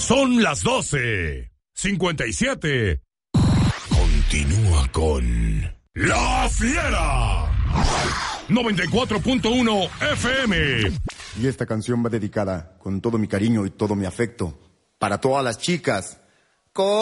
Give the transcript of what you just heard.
Son las 12:57. Continúa con La Fiera 94.1 FM. Y esta canción va dedicada con todo mi cariño y todo mi afecto para todas las chicas